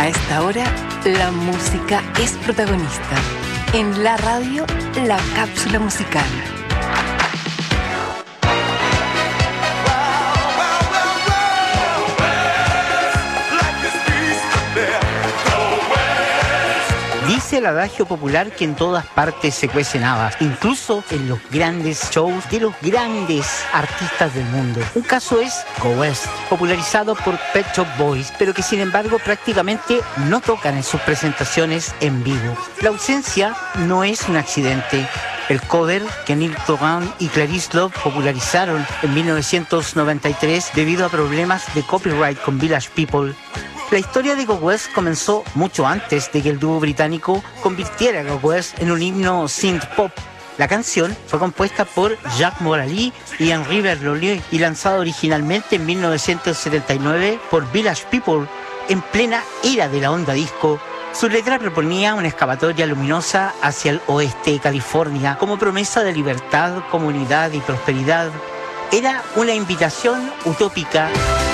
A esta hora, la música es protagonista. En la radio, la cápsula musical. Dice el adagio popular que en todas partes se cuecen habas, incluso en los grandes shows de los grandes artistas del mundo. Un caso es Go West, popularizado por Pet Shop Boys, pero que sin embargo prácticamente no tocan en sus presentaciones en vivo. La ausencia no es un accidente. El cover que Neil Throne y Clarice Love popularizaron en 1993 debido a problemas de copyright con Village People. La historia de Go West comenzó mucho antes de que el dúo británico convirtiera a Go West en un himno synth pop. La canción fue compuesta por Jacques Morali y Henri Berlolier y lanzada originalmente en 1979 por Village People en plena era de la onda disco. Su letra proponía una escapatoria luminosa hacia el oeste de California como promesa de libertad, comunidad y prosperidad. Era una invitación utópica.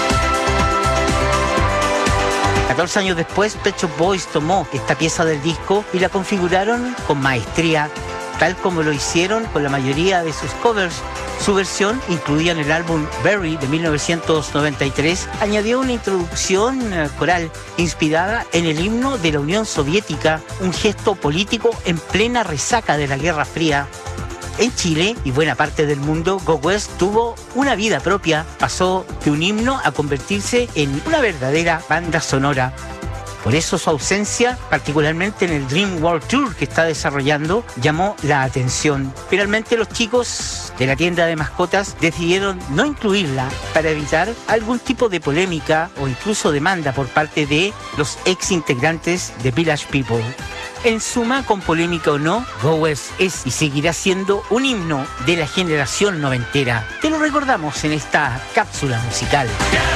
14 años después, Pet Shop Boys tomó esta pieza del disco y la configuraron con maestría, tal como lo hicieron con la mayoría de sus covers. Su versión, incluida en el álbum Berry de 1993, añadió una introducción coral inspirada en el himno de la Unión Soviética, un gesto político en plena resaca de la Guerra Fría. En Chile y buena parte del mundo, Go West tuvo una vida propia. Pasó de un himno a convertirse en una verdadera banda sonora. Por eso su ausencia, particularmente en el Dream World Tour que está desarrollando, llamó la atención. Finalmente los chicos de la tienda de mascotas decidieron no incluirla para evitar algún tipo de polémica o incluso demanda por parte de los ex integrantes de Village People. En suma, con polémica o no, Go West es y seguirá siendo un himno de la generación noventera. Te lo recordamos en esta cápsula musical.